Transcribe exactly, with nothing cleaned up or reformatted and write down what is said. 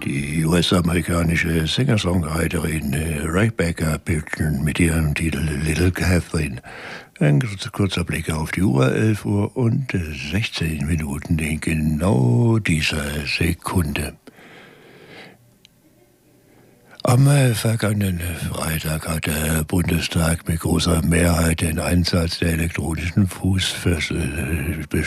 Die U S-amerikanische Singer-Songwriterin Rebecca Pilton mit ihrem Titel Little Catherine. Ein kurzer Blick auf die Uhr, elf Uhr und sechzehn Minuten in genau dieser Sekunde. Am vergangenen Freitag hat der Bundestag mit großer Mehrheit den Einsatz der elektronischen Fußfessel beschlossen.